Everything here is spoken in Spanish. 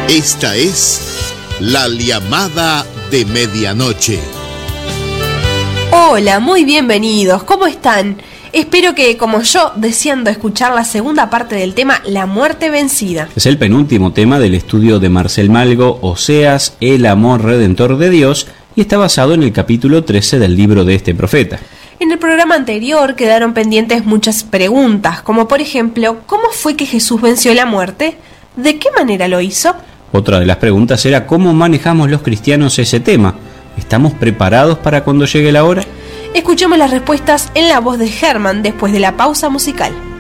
Esta es La Llamada de Medianoche. Hola, muy bienvenidos, ¿cómo están? Espero que, como yo, deseando escuchar la segunda parte del tema La muerte vencida. Es el penúltimo tema del estudio de Marcel Malgo, Oseas, el amor redentor de Dios, y está basado en el capítulo 13 del libro de este profeta. En el programa anterior quedaron pendientes muchas preguntas, como por ejemplo, ¿cómo fue que Jesús venció la muerte? ¿De qué manera lo hizo? Otra de las preguntas era ¿cómo manejamos los cristianos ese tema? ¿Estamos preparados para cuando llegue la hora? Escuchemos las respuestas en la voz de Germán después de la pausa musical.